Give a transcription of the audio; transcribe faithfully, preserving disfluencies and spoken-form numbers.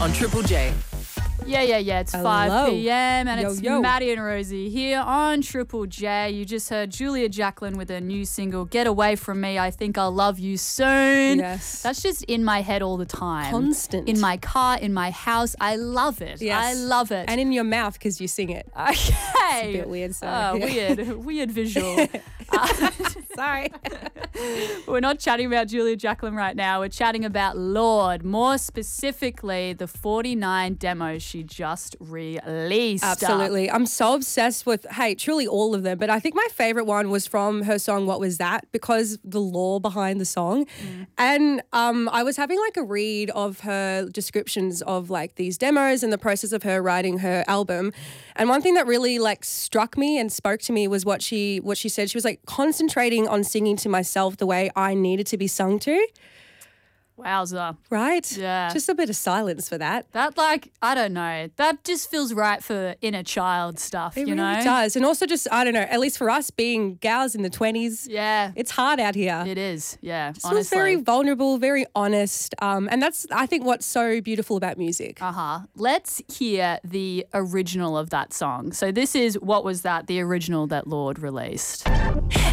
on Triple J. Yeah, yeah, yeah. It's Hello. five p.m. and Yo, it's yo. Maddie and Rosie here on Triple J. You just heard Julia Jacqueline with her new single, Get Away From Me, I Think I'll Love You Soon. Yes. That's just in my head all the time. Constant. In my car, in my house. I love it. Yes. I love it. And in your mouth because you sing it. okay. It's a bit weird, so, Oh, yeah. weird. Weird visual. uh, Sorry. We're not chatting about Julia Jacqueline right now. We're chatting about Lorde, more specifically the forty-nine demos she just released. Absolutely. I'm so obsessed with, hey, truly all of them. But I think my favorite one was from her song, What Was That? Because the lore behind the song. Mm. And um, I was having like a read of her descriptions of like these demos and the process of her writing her album. And one thing that really like struck me and spoke to me was what she what she said. She was like concentrating on singing to myself the way I needed to be sung to. Wowza. Right? Yeah. Just a bit of silence for that. That, like, I don't know. That just feels right for inner child stuff, It you really know? does. And also just, I don't know, at least for us being gals in the twenties, Yeah. it's hard out here. It is, yeah, It feels honestly. very vulnerable, very honest. Um, and that's, I think, what's so beautiful about music. Uh-huh. Let's hear the original of that song. So this is What Was That, the original that Lorde released.